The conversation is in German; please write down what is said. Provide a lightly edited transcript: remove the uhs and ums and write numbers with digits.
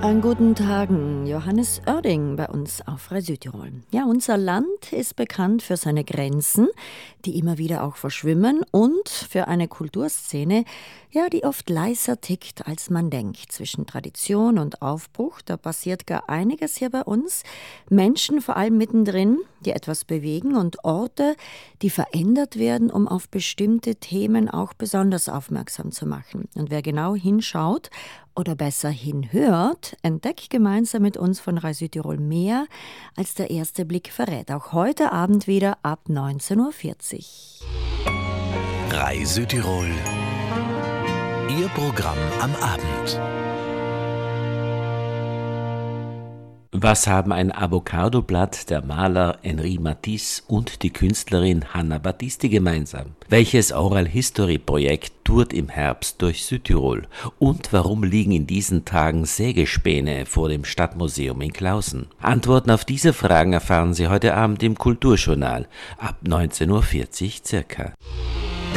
An guten Tagen, Johannes Oerding bei uns auf Radio Südtirol. Ja, unser Land ist bekannt für seine Grenzen, die immer wieder auch verschwimmen, und für eine Kulturszene, ja, die oft leiser tickt, als man denkt. Zwischen Tradition und Aufbruch, da passiert gar einiges hier bei uns. Menschen vor allem mittendrin, die etwas bewegen, und Orte, die verändert werden, um auf bestimmte Themen auch besonders aufmerksam zu machen. Und wer genau hinschaut oder besser hinhört, entdeckt gemeinsam mit uns von Radio Südtirol mehr, als der erste Blick verrät. Auch heute Abend wieder ab 19.40 Uhr. Radio Südtirol, Ihr Programm am Abend. Was haben ein Avocadoblatt, der Maler Henri Matisse und die Künstlerin Hanna Battisti gemeinsam? Welches Oral History Projekt tourt im Herbst durch Südtirol? Und warum liegen in diesen Tagen Sägespäne vor dem Stadtmuseum in Klausen? Antworten auf diese Fragen erfahren Sie heute Abend im Kulturjournal ab 19.40 Uhr circa.